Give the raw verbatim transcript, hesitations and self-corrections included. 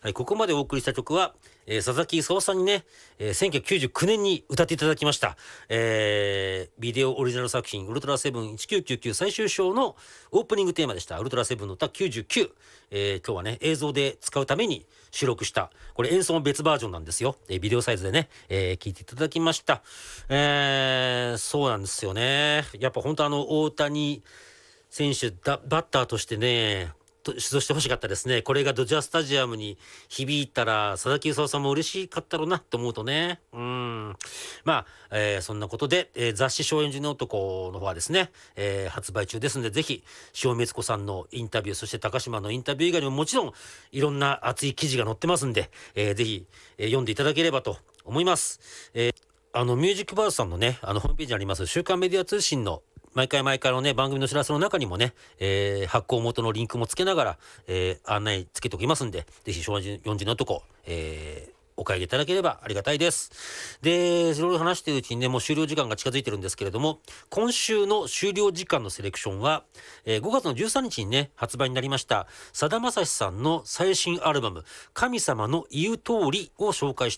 はい、ここまでお送りした曲は、えー、佐々木功さんにね、えー、せんきゅうひゃくきゅうじゅうきゅうねんに歌っていただきました、えー、ビデオオリジナル作品ウルトラセブンせんきゅうひゃくきゅうじゅうきゅう最終章のオープニングテーマでしたウルトラセブンの歌きゅうじゅうきゅう、えー、今日はね映像で使うために収録したこれ演奏も別バージョンなんですよ、えー、ビデオサイズでね、えー、聞いていただきました、えー、そうなんですよね。やっぱ本当あの大谷選手だバッターとしてね出場してほしかったですね。これがドジャースタジアムに響いたら佐々木功さんも嬉しかったろうなと思うとね、うんまあ、えー、そんなことで、えー、雑誌「松陰寺の男」の方はですね、えー、発売中ですので、ぜひ塩光子さんのインタビュー、そして高島のインタビュー以外にももちろんいろんな熱い記事が載ってますんで、えー、ぜひ、えー、読んでいただければと思います。えー、あのミュージックバースさんのねあのホームページにあります週刊メディア通信の毎回毎回のね番組の知らせの中にもね、えー、発行元のリンクもつけながら、えー、案内つけておきますんで、ぜひよんじのとこ、えー、お買い上げいただければありがたいです。で、いろいろ話しているうちにねもう終了時間が近づいてるんですけれども、今週の終了時間のセレクションは、えー、ごがつのじゅうさんにちにね発売になりましたさだまさしさんの最新アルバム「神様の言う通り」を紹介して